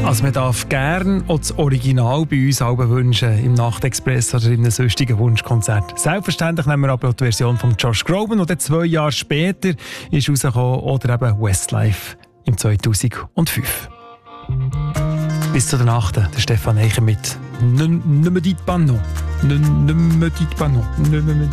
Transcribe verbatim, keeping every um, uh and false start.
Also man darf gerne auch das Original bei uns selber wünschen, im Nachtexpress oder in einem sonstigen Wunschkonzert. Selbstverständlich nehmen wir aber auch die Version von Josh Groban, die dann zwei Jahre später ist rausgekommen, oder eben Westlife im zweitausendfünf. Bis zu der Nacht, der Stefan Eicher mit «Ne me dites pas non». «Ne me dites pas non».